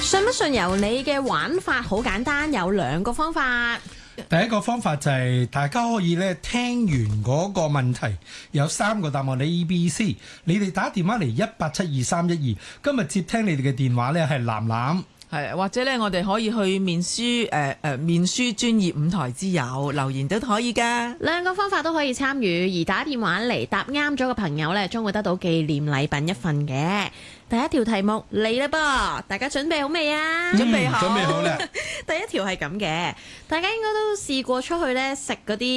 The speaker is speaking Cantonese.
信不信由你嘅玩法，好簡單，有2個方法。 第一個方法就係大家可以咧聽完嗰個問題，有3個答案，你 A、B、C， 你哋打電話嚟1872312，今日接聽你哋嘅電話咧係藍藍。 係，或者咧，我哋可以去面書面書專業5台之友留言都可以㗎。 2個方法都可以參與，而打電話嚟答啱咗嘅朋友咧，將會得到紀念禮品1份嘅。第一條題目嚟啦噃，大家準備好未啊？ 準備好， 準備好啦。 第一條係咁嘅，大家應該都試過出去咧食嗰啲